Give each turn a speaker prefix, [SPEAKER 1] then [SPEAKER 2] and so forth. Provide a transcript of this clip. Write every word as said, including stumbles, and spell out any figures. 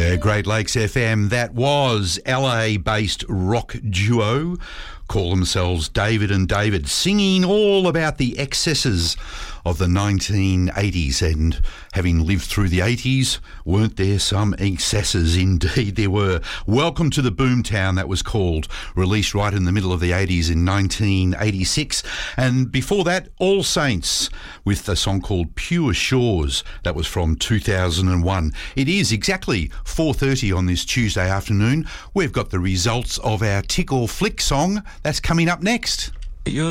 [SPEAKER 1] Yeah, Great Lakes F M. That was L A-based rock duo, call themselves David and David, singing all about the excesses of the nineteen eighties. And having lived through the eighties, weren't there some excesses? Indeed there were. Welcome to the Boomtown, that was called, released right in the middle of the eighties in nineteen eighty-six. And before that, All Saints with a song called Pure Shores. That was from two thousand one. It is exactly four thirty on this Tuesday afternoon. We've got the results of our Tick or Flick song. That's coming up next.
[SPEAKER 2] You're